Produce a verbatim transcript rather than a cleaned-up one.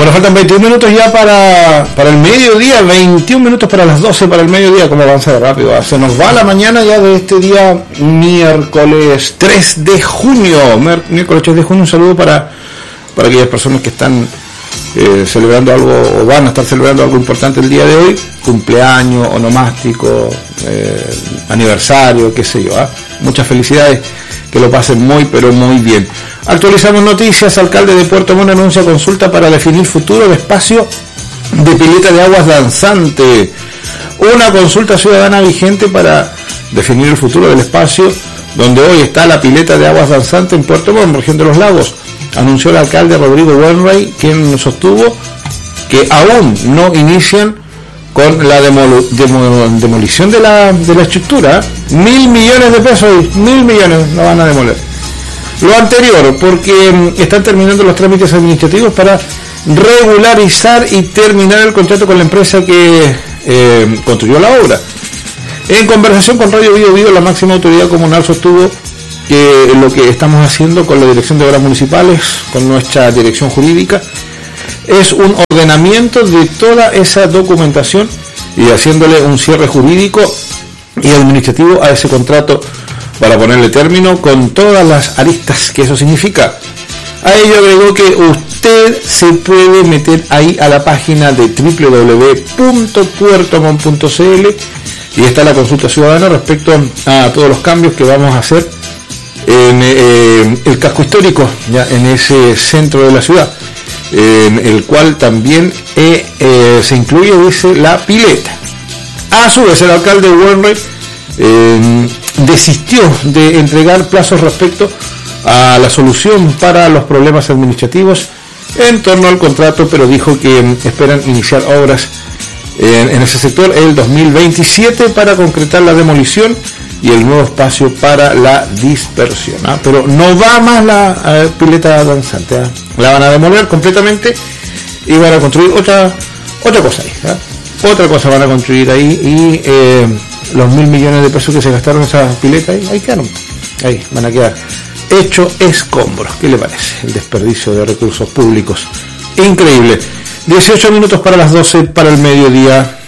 Bueno, faltan veintiún minutos ya para, para el mediodía, veintiún minutos para las doce para el mediodía, como avanza de rápido. Se nos va la mañana ya de este día, miércoles tres de junio. Miércoles tres de junio, un saludo para, para aquellas personas que están eh, celebrando algo, o van a estar celebrando algo importante el día de hoy, cumpleaños, onomástico, eh, aniversario, qué sé yo. ¿eh? Muchas felicidades, que lo pasen muy, pero muy bien. Actualizamos noticias. Alcalde de Puerto Montt anuncia consulta para definir futuro de espacio de pileta de aguas danzante. Una consulta ciudadana vigente para definir el futuro del espacio donde hoy está la pileta de aguas danzante en Puerto Montt, región de los lagos, anunció el alcalde Rodrigo Wainwright, quien sostuvo que aún no inician con la demol- demol- demolición de la, de la estructura. Mil millones de pesos, mil millones la van a demoler. Lo anterior, porque están terminando los trámites administrativos para regularizar y terminar el contrato con la empresa que eh, construyó la obra. En conversación con Radio Bio Bio, la máxima autoridad comunal sostuvo que lo que estamos haciendo con la Dirección de Obras Municipales, con nuestra dirección jurídica, es un ordenamiento de toda esa documentación y haciéndole un cierre jurídico y administrativo a ese contrato para ponerle término con todas las aristas que eso significa. A ello agregó que usted se puede meter ahí a la página de doble u doble u doble u punto puerto montt punto c l y está la consulta ciudadana respecto a todos los cambios que vamos a hacer en eh, el casco histórico, ya en ese centro de la ciudad, en el cual también eh, eh, se incluye, dice, la pileta. A su vez, el alcalde Wainwright eh, desistió de entregar plazos respecto a la solución para los problemas administrativos en torno al contrato, pero dijo que esperan iniciar obras en, en ese sector el dos mil veintisiete para concretar la demolición y el nuevo espacio para la dispersión. ¿eh? Pero no va más la eh, pileta danzante, ¿eh? La van a demoler completamente y van a construir otra otra cosa ahí. ¿eh? Otra cosa van a construir ahí y eh, los mil millones de pesos que se gastaron en esa pileta ahí, ahí quedaron. Ahí van a quedar hecho escombros. ¿Qué le parece? El desperdicio de recursos públicos. Increíble. dieciocho minutos para las doce para el mediodía.